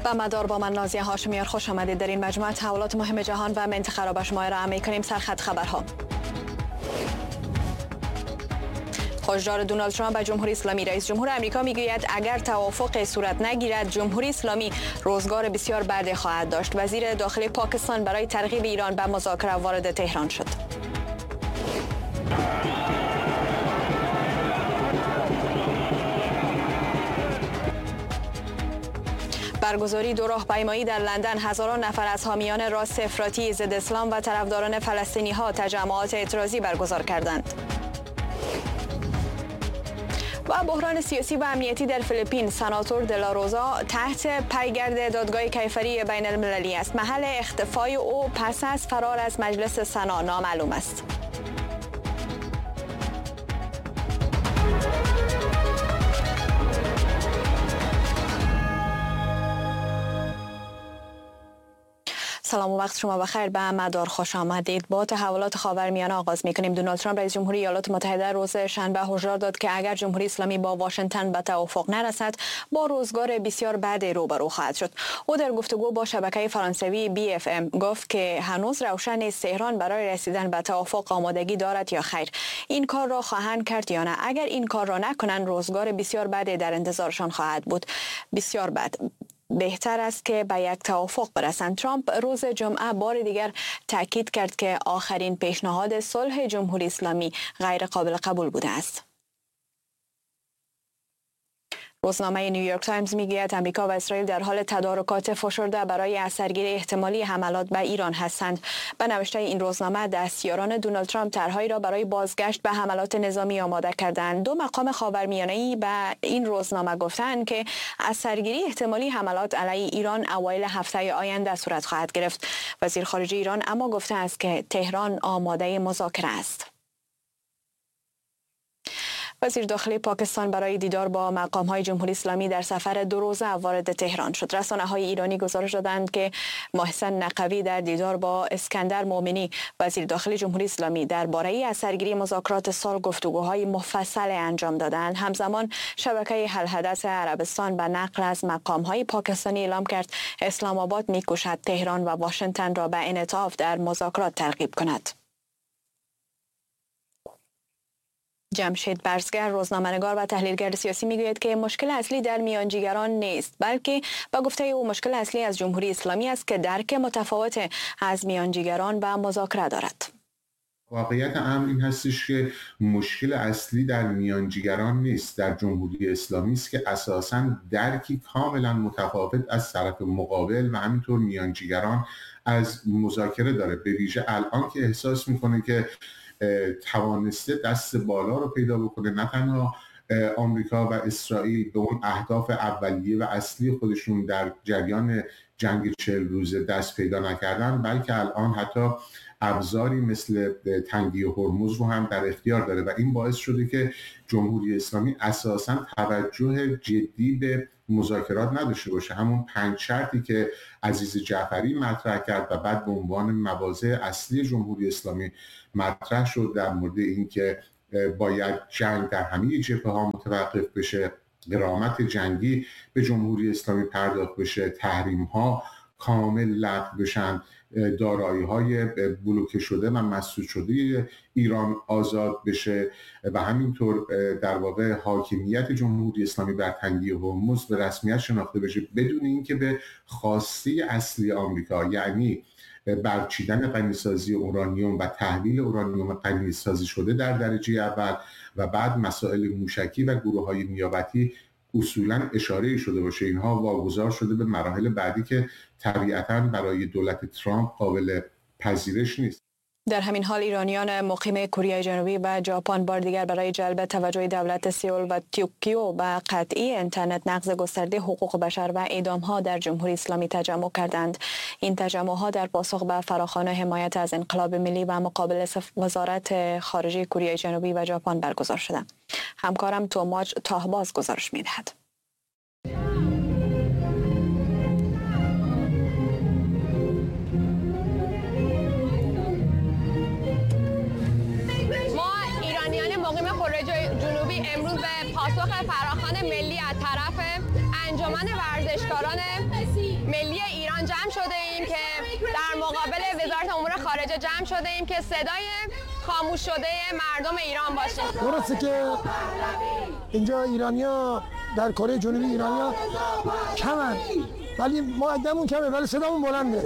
و مدار با من نازیه هاشمیار، خوش آمدید. در این مجموعه تحولات مهم جهان و منطقه را به شما ارائه می‌کنیم. سرخط خبرها: هشدار دونالد ترامپ به جمهوری اسلامی. رئیس جمهور آمریکا میگوید اگر توافق صورت نگیرد جمهوری اسلامی روزگار بسیار بد خواهد داشت. وزیر داخلی پاکستان برای ترغیب ایران به مذاکره وارد تهران شد. برگزاری دو راهپیمایی در لندن، هزاران نفر از حامیان راست افراطی ضد اسلام و طرفداران فلسطینی ها تجمعات اعتراضی برگزار کردند. و بحران سیاسی و امنیتی در فیلیپین، سناتور دلاروزا تحت پیگرد دادگاه کیفری بین المللی است. محل اختفای او پس از فرار از مجلس سنا نامعلوم است. سلام و وقت شما بخیر. به مدار خوش آمدید. با تحولات خاورمیانه آغاز می‌کنیم. دونالد ترامپ رئیس جمهوری ایالات متحده روز شنبه هشدار داد که اگر جمهوری اسلامی با واشنگتن به توافق نرسد با روزگار بسیار بد روبرو خواهد شد. او در گفتگو با شبکه فرانسوی BFM گفت که هنوز روشن نیست تهران برای رسیدن به توافق آمادگی دارد یا خیر. این کار را خواهند کرد یا نه. اگر این کار را نکنند روزگار بسیار بد در انتظارشان خواهد بود. بسیار بد. بهتر است که به یک توافق برسند. ترامپ روز جمعه بار دیگر تاکید کرد که آخرین پیشنهاد صلح جمهوری اسلامی غیر قابل قبول بوده است. روزنامه نیویورک تایمز میگوید آمریکا و اسرائیل در حال تدارکات فشرده برای اثرگیری احتمالی حملات به ایران هستند. به نوشته این روزنامه دستیاران دونالد ترامپ طرحهایی را برای بازگشت به حملات نظامی آماده کردند. دو مقام خاورمیانه‌ای به این روزنامه گفتند که اثرگیری احتمالی حملات علیه ایران اوایل هفته آینده صورت خواهد گرفت. وزیر خارجه ایران اما گفته است که تهران آماده مذاکره است. وزیر داخلی پاکستان برای دیدار با مقام‌های جمهوری اسلامی در سفر 2 روزه وارد تهران شد. رسانه‌های ایرانی گزارش دادند که محسن نقوی در دیدار با اسکندر مومنی وزیر داخلی جمهوری اسلامی درباره اثرگیری مذاکرات صلح گفتگوهای مفصل انجام دادند. همزمان شبکه الحدث عربستان به نقل از مقام‌های پاکستانی اعلام کرد اسلام آباد می‌کوشد تهران و واشنگتن را به انعطاف در مذاکرات ترغیب کند. جمشید برزگر، روزنامه‌نگار و تحلیلگر سیاسی میگوید که مشکل اصلی در میانجیگران نیست، بلکه با گفته او مشکل اصلی از جمهوری اسلامی است که درک متفاوت از میانجیگران و مذاکره دارد. واقعیت امر این هستش که مشکل اصلی در میانجیگران نیست، در جمهوری اسلامی است که اساساً درکی کاملا متفاوت از طرف مقابل و همینطور میانجیگران از مذاکره داره. به ویژه الان که احساس میکنه که توانسته دست بالا رو پیدا بکنه، نه تنها آمریکا و اسرائیل به اون اهداف اولیه و اصلی خودشون در جریان جنگ 40 روزه دست پیدا نکردن، بلکه الان حتی ابزاری مثل تنگی هرمز رو هم در اختیار داره و این باعث شده که جمهوری اسلامی اساساً توجه جدی به مذاکرات نداشته باشه. همون 5 شرطی که عزیز جعفری مطرح کرد و بعد به عنوان مواضع اصلی جمهوری اسلامی مطرح شد در مورد اینکه باید جنگ در همه جبهه‌ها متوقف بشه، غرامت جنگی به جمهوری اسلامی پرداخت بشه، تحریم‌ها کامل لغو بشن، دارایی‌های بلوکه شده و مسدود شده ایران آزاد بشه و همینطور در واقع حاکمیت جمهوری اسلامی بر تنگی هرمز به رسمیت شناخته بشه، بدون اینکه به خواسته اصلی آمریکا یعنی برچیدن غنیسازی اورانیوم و تحویل اورانیوم غنیسازی شده در درجه اول و بعد مسائل موشکی و گروه‌های نیابتی اصولاً اشاره شده باشه. اینها واگذار شده به مراحل بعدی که طبیعتاً برای دولت ترامپ قابل پذیرش نیست. در همین حال ایرانیان مقیم کره جنوبی و ژاپن بار دیگر برای جلب توجه دولت سئول و توکیو به قطعی اینترنت، نقض گسترده حقوق بشر و اعدام‌ها در جمهوری اسلامی تجمع کردند. این تجمع‌ها در پاسخ به فراخوان حمایت از انقلاب ملی و مقابل وزارت خارجه کره جنوبی و ژاپن برگزار شدند. همکارم توماج تاهباز گزارش می‌دهد. امروز به پاسخ فراخوان ملی از طرف انجمن ورزشکاران ملی ایران جمع شده ایم که در مقابل وزارت امور خارجه جمع شده ایم که صدای خاموش شده مردم ایران باشیم. درسته که اینجا ایرانیا در کره جنوبی ایرانیا کمن، ولی ما عدمون کمه ولی صدامون بلنده.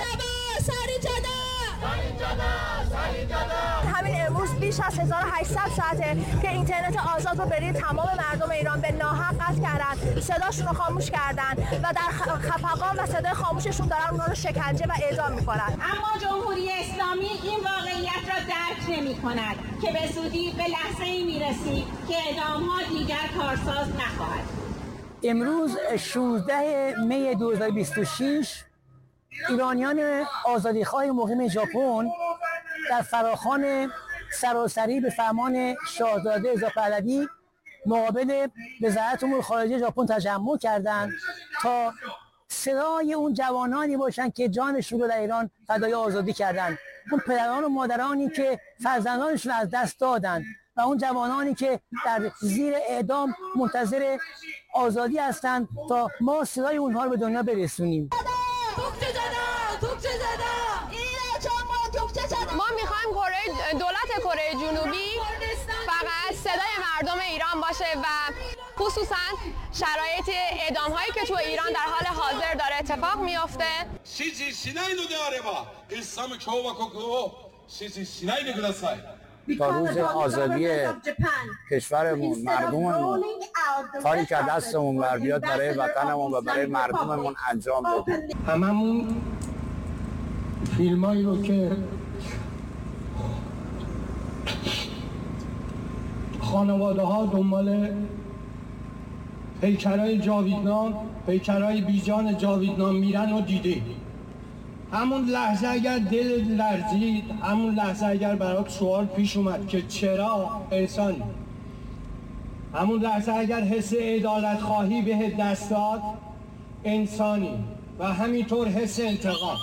همین امروز بیش از 1800 ساعته که اینترنت آزاد رو برای تمام مردم ایران به ناحق قطع کردن، صداشون رو خاموش کردن و در خفقان و صدای خاموششون دارن اونا رو شکنجه و اعدام میکنن. اما جمهوری اسلامی این واقعیت را درک نمی کند که به زودی به لحظه‌ای میرسید که اعدام‌ها دیگر کارساز نخواهد. امروز 16 می 2026 ایرانیان آزادیخواه مقیم ژاپن در فراخوان سراسری به فرمان شاهزاده رضا پهلوی مقابل وزارت امور خارجه ژاپن تجمع کردند تا صدای اون جوانانی باشند که جانشون رو در ایران فدای آزادی کردند، اون پدران و مادرانی که فرزندانشون از دست دادند و اون جوانانی که در زیر اعدام منتظر آزادی هستند تا ما صدای اونها رو به دنیا برسونیم. ما میخوایم دولت کره جنوبی فقط صدای مردم ایران باشه و خصوصا شرایط اعدام هایی که تو ایران در حال حاضر داره اتفاق میفته. تا روز آزادی کشورمون، مردممون، کاری که دستمون بر بیاد برای وطنمون و برای مردممون انجام بدیم. هممون فیلمایی رو که خانواده ها دنبال پیکرهای جاویدنام، پیکرهای بیجان جاویدنام میرن و دیدیم. همون لحظه اگر دل لرزید، همون لحظه اگر برات سوال پیش اومد که چرا انسانی، همون لحظه اگر حس عدالت خواهی به دست داد انسانی و همینطور حس انتقام.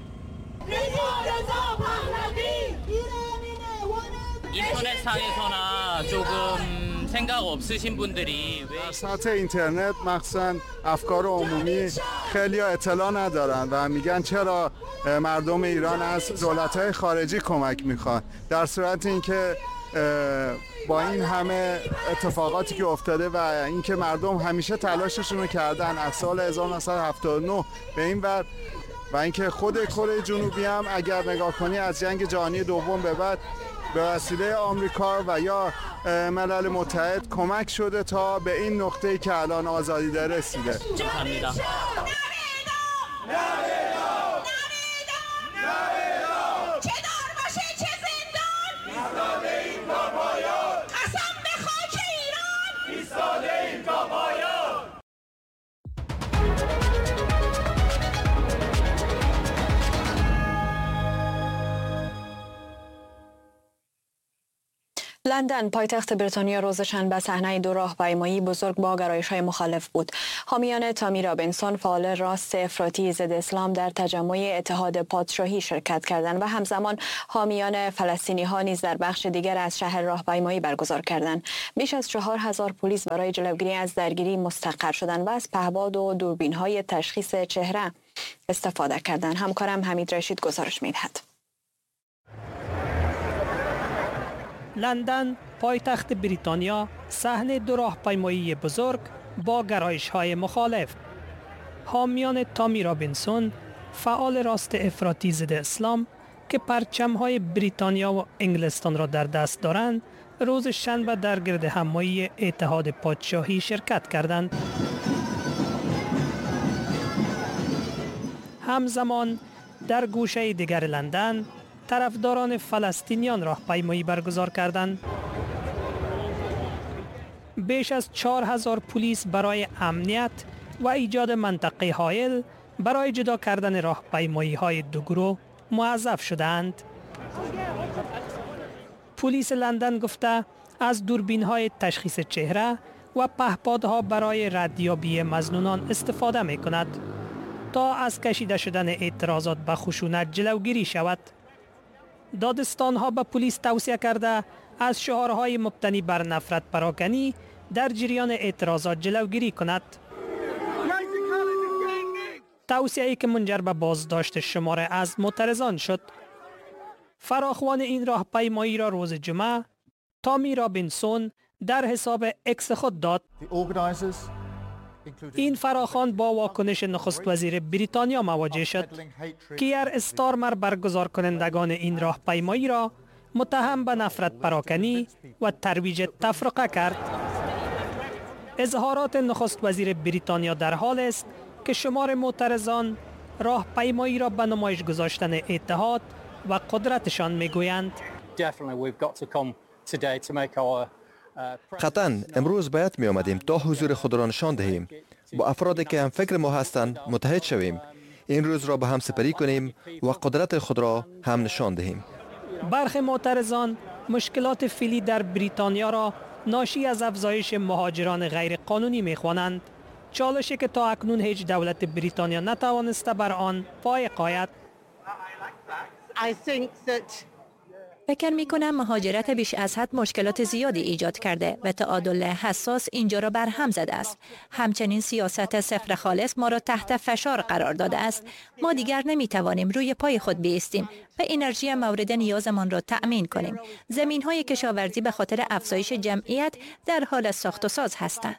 인터넷상에서나 조금 생각 없으신 분들이 در سطح اینترنت مخصوصا افکار عمومی خیلی اطلاع ندارن و میگن چرا مردم ایران از دولت‌های خارجی کمک میخوان، در صورت اینکه با این همه اتفاقاتی که افتاده و اینکه مردم همیشه تلاششون رو کردن از سال 1979 به این ور و اینکه خود کره جنوبی هم اگر نگاه کنی از جنگ جهانی دوم به بعد به وسیله آمریکا و یا ملل متحد کمک شده تا به این نقطه‌ای که الان آزادی داره رسیده. لندن پایتخت بریتانیا روز شنبه صحنه دو راهپیمایی بزرگ با گرایش‌های مخالف بود. حامیان تامی رابینسون فعال راست افراطی ضد اسلام در تجمع اتحاد پادشاهی شرکت کردند و همزمان حامیان فلسطینی‌ها نیز در بخش دیگر از شهر راهپیمایی برگزار کردند. بیش از 4000 پلیس برای جلوگیری از درگیری مستقر شدند و از پهپاد و دوربین‌های تشخیص چهره استفاده کردند. همکارم حمید رشید گزارش می‌دهد. لندن پایتخت بریتانیا صحنه دو راهپیمایی بزرگ با گرایش‌های مخالف. حامیان تامی رابینسون فعال راست افراطی ضد اسلام که پرچم‌های بریتانیا و انگلستان را در دست دارند روز شنبه در گردهمایی اتحاد پادشاهی شرکت کردند. همزمان در گوشه دیگر لندن طرفداران فلسطینیان راهپیمایی برگزار کردند. بیش از 4000 پلیس برای امنیت و ایجاد منطقه حائل برای جدا کردن راهپیمایی‌های دو گروه موظف شدند. پلیس لندن گفته از دوربین‌های تشخیص چهره و پهپادها برای ردیابی مظنونان استفاده می‌کند تا از کشیده شدن اعتراضات به خشونت جلوگیری شود. دادستان‌ها به پلیس توصیه کرده از شعارهای مبتنی بر نفرت پراکنی در جریان اعتراضات جلوگیری کند. توصیه‌ای که منجر به بازداشت شمار از معترضان شد. فراخوان این راهپیمایی را روز جمعه تامی رابینسون در حساب اکس خود داد. این فراخوان با واکنش نخست وزیر بریتانیا مواجه شد. کیر استارمر برگزار کنندگان این راهپیمایی را متهم به نفرت پراکنی و ترویج تفرقه کرد. اظهارات نخست وزیر بریتانیا در حال است که شمار معترضان راهپیمایی را به نمایش گذاشتن اتحاد و قدرتشان میگویند. قطعاً امروز باید می آمدیم تا حضور خود را نشان دهیم، با افرادی که هم فکر ما هستند متحد شویم، این روز را به هم سپری کنیم و قدرت خود را هم نشان دهیم. برخی معترضان مشکلات فعلی در بریتانیا را ناشی از افزایش مهاجران غیر قانونی می خوانند، چالشی که تا اکنون هیچ دولت بریتانیا نتوانسته بر آن فائق آید. فکر می کنم مهاجرت بیش از حد مشکلات زیادی ایجاد کرده و تعادل حساس اینجا را بر هم زده است. همچنین سیاست صفر خالص ما را تحت فشار قرار داده است. ما دیگر نمی توانیم روی پای خود بایستیم و انرژی مورد نیازمان را تأمین کنیم. زمین های کشاورزی به خاطر افزایش جمعیت در حال ساخت و ساز هستند.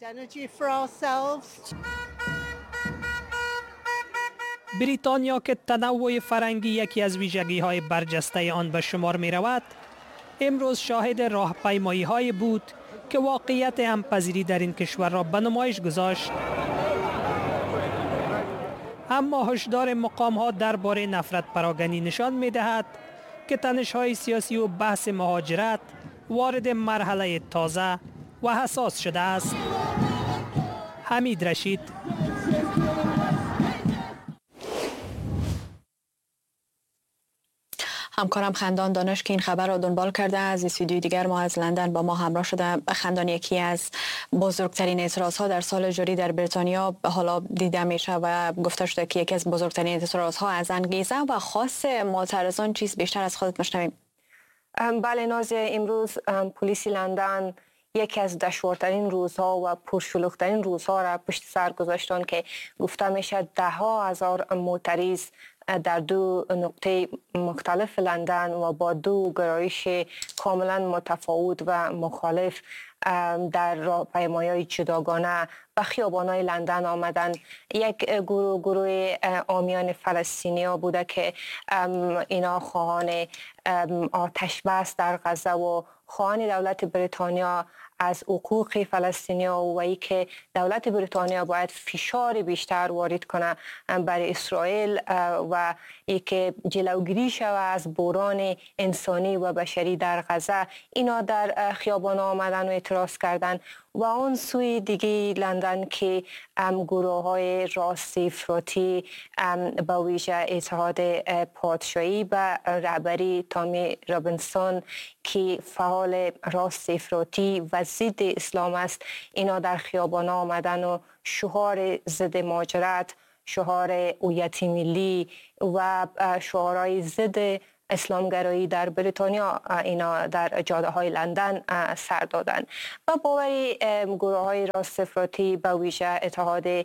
بریتانیا که تنوع فرهنگی یکی از ویژگی‌های برجسته آن به شمار می‌رود، امروز شاهد راهپیمایی‌هایی بود که واقعیت همپذیری در این کشور را به نمایش گذاشت. اما هشدار مقام‌ها درباره نفرت پراکنی نشان می‌دهد که تنش‌های سیاسی و بحث مهاجرت وارد مرحله تازه و حساس شده است. حمید رشید. همکارم خندان دانش که این خبر را دنبال کرده از استودیوی دیگر ما از لندن با ما همراه شده. خندان، یکی از بزرگترین اعتراضها در سال جاری در بریتانیا حالا دیده میشه و گفته شده که یکی از بزرگترین اعتراضها از انگیزه و خاص معترضان چیز بیشتر از خودت میشنویم. بله ناز، امروز پلیس لندن یکی از دشوارترین روزها و پرشلوغ‌ترین روزها را پشت سر گذاشتند که گفته میشه ده ها هزار معترض در دو نقطه مختلف لندن و با دو گرایش کاملا متفاوت و مخالف در راهپیمایی‌های جداگانه و خیابان‌های لندن آمدن. یک گروه عامیان فلسطینیا بوده که اینا خواهان آتش بس در غزه و خواهان دولت بریتانیا از حقوق فلسطینیا و ای که دولت بریتانیا باید فشار بیشتر وارد کنه بر اسرائیل و ای که جلوگیری شود از بحران انسانی و بشری در غزه، اینا در خیابان آمدن و اعتراض کردن. و آن سوی دیگه لندن که گروه های راست افراطی با ویژه اتحاد پادشاهی به رهبری تامی رابینسون که فعال راست افراطی و ضد اسلام است، اینا در خیابان آمدن و شعار ضد مهاجرت، شعار هویت ملی و شعارهای ضد اسلامگرایی در بریتانیا اینا در جاده های لندن سر دادن. و باوری گروه های راست افراطی به ویژه اتحاد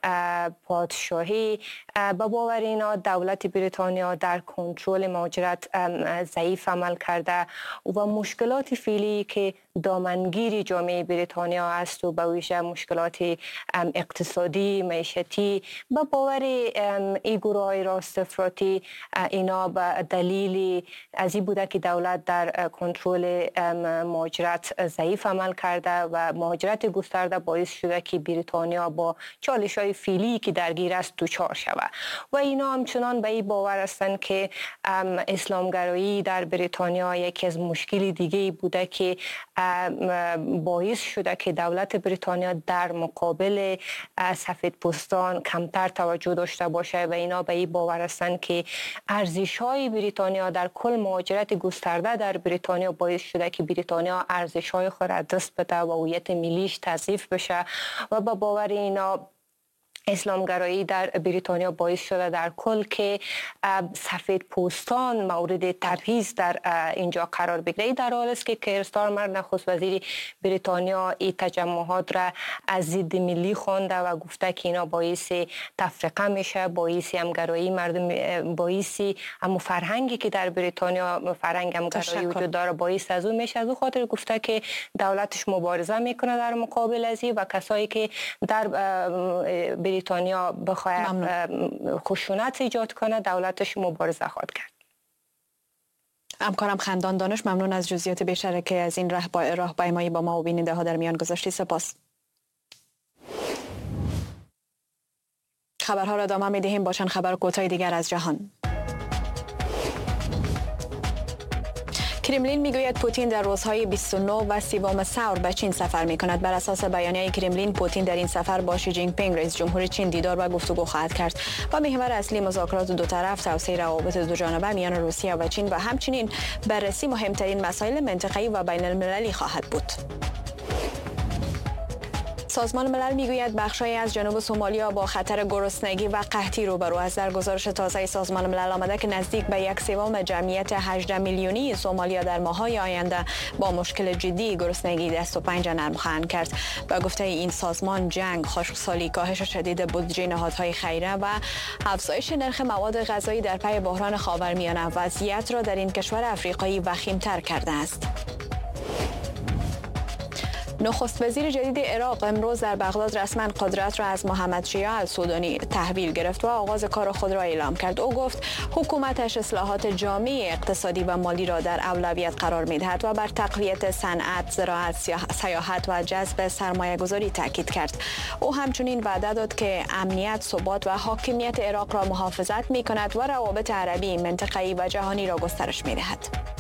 پادشاهی با باور اینا دولت بریتانیا در کنترل مهاجرت ضعیف عمل کرده و مشکلات فعلی که دامنگیر جامعه بریتانیا است و به ویژه مشکلات اقتصادی معیشتی با باور این گروه های راست افراطی اینا به دلیل از این بوده که دولت در کنترل مهاجرت ضعیف عمل کرده و مهاجرت گسترده باعث شده که بریتانیا با چالش های فعلی که درگیر است دچار شود. و اینا همچنان به این باور هستند که اسلامگرایی در بریتانیا یکی از مشکلی دیگه بوده که باعث شده که دولت بریتانیا در مقابل سفیدپوستان کمتر توجه داشته باشه و اینا به این باور هستند که ارزش‌های بریتانیا در کل مهاجرت گسترده در بریتانیا باعث شده که بریتانیا ارزش‌های خود را دست بده و هویت ملیش تضعیف بشه و با باور اینا اسلامگرایی در بریتانیا باعث شده در کل که سفید پوستان مورد تبعیض در اینجا قرار بگیره. در حال است که کیر استارمر نخست وزیر بریتانیا این تجمعات را از ضد ملی خوانده و گفته که اینا باعث تفرقه میشه، باعث همگرایی مردم، باعث هم فرهنگی که در بریتانیا فرهنگ همگرایی وجود داره باعث از اون میشه. از اون خاطر گفته که دولتش مبارزه میکنه در مقابل از این و کسایی که در بریتانیا بخواه خشونت ایجاد کنه دولتش مبارزه خواهد کرد. همکارم خندان دانش، ممنون از جزئیات بیشتر که از این راهپیمایی با ما و بیننده ها در میان گذاشتی. سپاس. خبرها را ادامه می‌دهیم با چند خبر کوتاه دیگر از جهان. کرملین میگوید پوتین در روزهای 29 و 30 سور به چین سفر میکند. بر اساس بیانیه کرملین پوتین در این سفر با شی جین پینگ رئیس جمهور چین دیدار و گفتگو خواهد کرد و محور اصلی مذاکرات دو طرف توسعه روابط دو جانبه میان روسیه و چین و همچنین بررسی مهمترین مسائل منطقه‌ای و بین المللی خواهد بود. سازمان ملل میگوید بخش‌هایی از جنوب سومالیا با خطر گرسنگی و قحطی روبرو است. در گزارش تازه سازمان ملل آمده که نزدیک به 1/3 جمعیت 18 میلیونی سومالیا در ماه‌های آینده با مشکل جدی گرسنگی دست و پنجه نرم خواهند کرد. با گفته این سازمان جنگ، خشکسالی، کاهش شدید بودجه نهادهای خیریه و افزایش نرخ مواد غذایی در پی بحران خاورمیانه وضعیت را در این کشور افریقایی وخیم‌تر کرده است. نخست وزیر جدید عراق امروز در بغداد رسما قدرت را از محمد شیع السودانی تحویل گرفت و آغاز کار خود را اعلام کرد. او گفت حکومتش اصلاحات جامع اقتصادی و مالی را در اولویت قرار می‌دهد و بر تقویت صنعت، زراعت، سیاحت و جذب سرمایه‌گذاری تاکید کرد. او همچنین وعده داد که امنیت، ثبات و حاکمیت عراق را محافظت می‌کند و روابط عربی، منطقه‌ای و جهانی را گسترش می‌دهد.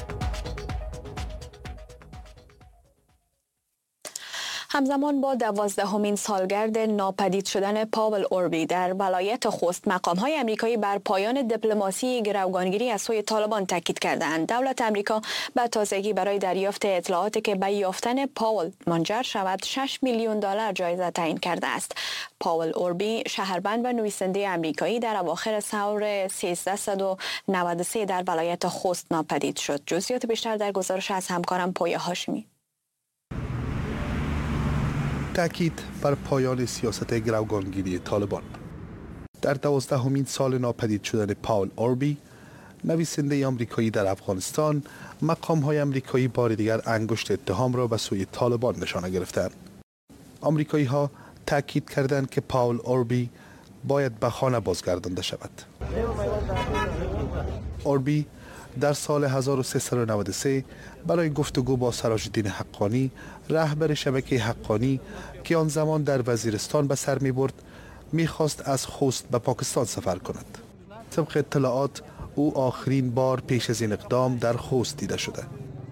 همزمان با 12مین سالگرد ناپدید شدن پاول اوربی در ولایت خوست، مقام‌های آمریکایی بر پایان دیپلماسی گروگانگیری از سوی طالبان تاکید کردند. دولت آمریکا به تازگی برای دریافت اطلاعاتی که به یافتن پاول منجر شود 6 میلیون دلار جایزه تعیین کرده است. پاول اوربی شهروند و نویسنده آمریکایی در اواخر سال 1393 در ولایت خوست ناپدید شد. جزئیات بیشتر در گزارش از همکارم پویا هاشمی. تاکید بر پایان سیاست گروگانگیری طالبان. در 12مین سال ناپدید شدن پاول اوربی، نویسنده آمریکایی در افغانستان، مقام‌های آمریکایی بار دیگر انگشت اتهام را به سوی طالبان نشانه گرفتند. آمریکایی‌ها تاکید کردند که پاول اوربی باید به خانه بازگردانده شود. اوربی در سال 1393 برای گفتگو با سراج‌الدین حقانی، رهبر شبکه حقانی که آن زمان در وزیرستان به سر می‌برد، می‌خواست از خوست به پاکستان سفر کند. طبق اطلاعات او آخرین بار پیش از این اقدام در خوست دیده شده.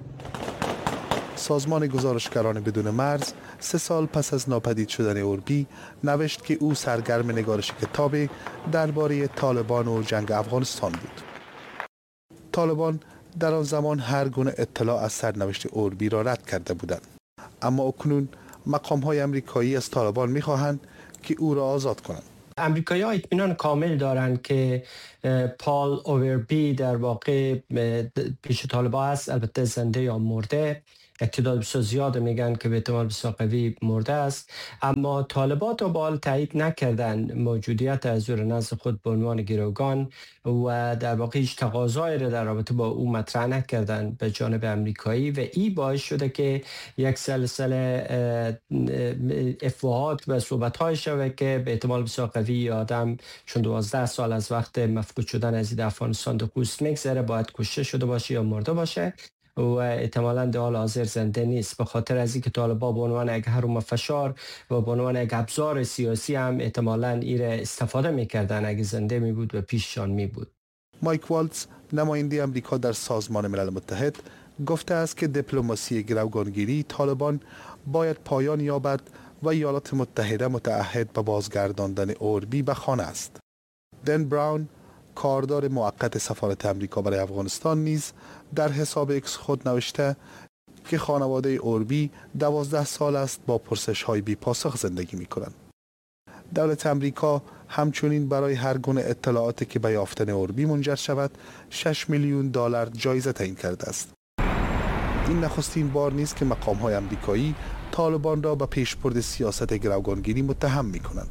سازمان گزارشگران بدون مرز 3 سال پس از ناپدید شدن اوربی نوشت که او سرگرم نگارش کتابی درباره طالبان و جنگ افغانستان بود. طالبان در آن زمان هر گونه اطلاع از سرنوشت اوربی را رد کرده بودند، اما اکنون مقام‌های آمریکایی از طالبان می‌خواهند که او را آزاد کنند. امریکایی‌ها اطمینان کامل دارند که پال اوربی در واقع پیش طالبان است، البته زنده یا مرده. تعداد بسیار زیاد میگن که به احتمال بسیار قوی مرده است، اما طالبان تا به حال تایید نکردند موجودیت از او نزد خود به عنوان گروگان و در واقع هیچ تقاضایی را در رابطه با او مطرح نکردند به جانب امریکایی و این باعث شده که یک سلسله افواهات و صحبت‌های شود که به احتمال بسیار قوی آدم چون 12 سال از وقت مفقود شدن از افغانستان به خوست میگذره باید کشته شده باشه یا مرده باشه و احتمالاً در حال حاضر زنده نیست، به خاطر از اینکه طالبان به عنوان یک هرم فشار و به عنوان یک ابزار سیاسی هم احتمالاً این استفاده میکردن اگه زنده می بود و پیششان می بود. مایک والتز نماینده آمریکا در سازمان ملل متحد گفته است که دیپلماسی گروگانگیری طالبان باید پایان یابد و ایالات متحده متعهد به بازگرداندن اوربی به خانه است. دن براون کاردار موقت سفارت آمریکا برای افغانستان نیز در حساب اکس خود نوشته که خانواده اوربی 12 سال است با پرسش‌های بی پاسخ زندگی می‌کنند. دولت امریکا همچنین برای هر گونه اطلاعاتی که به یافتن اوربی منجر شود 6 میلیون دلار جایزه تعیین کرده است. این نخستین بار نیست که مقام‌های امریکایی طالبان را به پیشبرد سیاست گروگانگیری متهم می‌کنند.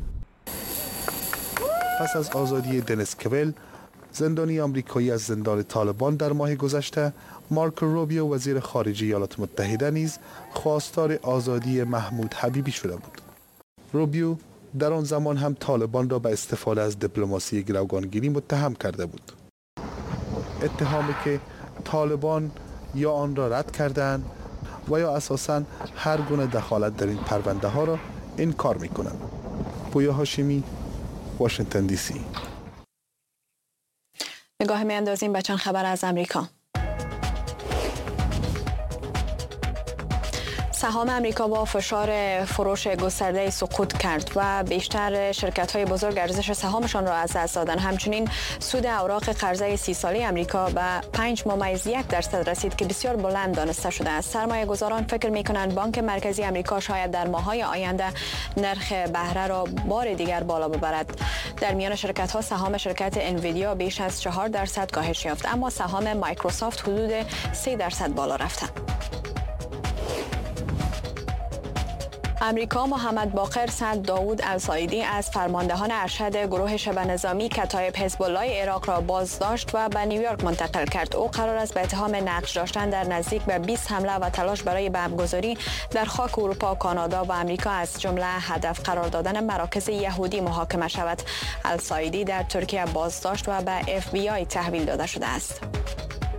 پس از آزادی دنیس کویل، زندانی آمریکایی از زندان طالبان در ماه گذشته، مارکو روبیو وزیر خارجه ایالات متحده نیز خواستار آزادی محمود حبیبی شده بود. روبیو در آن زمان هم طالبان را به استفاده از دیپلماسی گروگانگیری متهم کرده بود. اتهامی که طالبان یا آن را رد کردند و یا اساساً هر گونه دخالت در این پرونده ها را انکار می‌کنند. پویا هاشمی، واشنگتن دی سی. نگاه می‌اندازیم به چند خبر از امریکا. سهام امریکا با فشار فروش گسترده سقوط کرد و بیشتر شرکت‌های بزرگ ارزش سهامشان را از دست دادند. همچنین سود اوراق قرضه 30 ساله امریکا به 5.1% رسید که بسیار بلند دانسته شده است. سرمایه‌گذاران فکر می‌کنند بانک مرکزی امریکا شاید در ماه‌های آینده نرخ بهره را بار دیگر بالا ببرد. در میان شرکت‌ها سهام شرکت انویدیا بیش از 4% کاهش یافت، اما سهام مایکروسافت حدود 3% بالا رفت. امریکا محمد باقر سعد داوود السایدی از فرماندهان ارشد گروه شبه نظامی کتایب حزب الله عراق را بازداشت و به نیویورک منتقل کرد. او قرار است به اتهام نقش داشتن در نزدیک به 20 حمله و تلاش برای بمبگذاری در خاک اروپا، کانادا و امریکا از جمله هدف قرار دادن مراکز یهودی محاکمه شود. السایدی در ترکیه بازداشت و به FBI تحویل داده شده است.